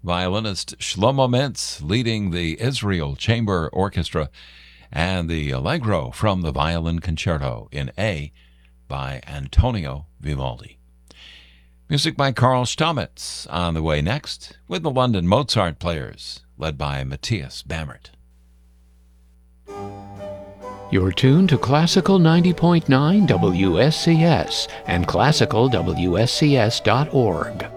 violinist Shlomo Mintz leading the Israel Chamber Orchestra, and the Allegro from the Violin Concerto in A by Antonio Vivaldi. Music by Carl Stamitz on the way next with the London Mozart Players, led by Matthias Bammert. You're tuned to Classical 90.9 WSCS and classicalwscs.org.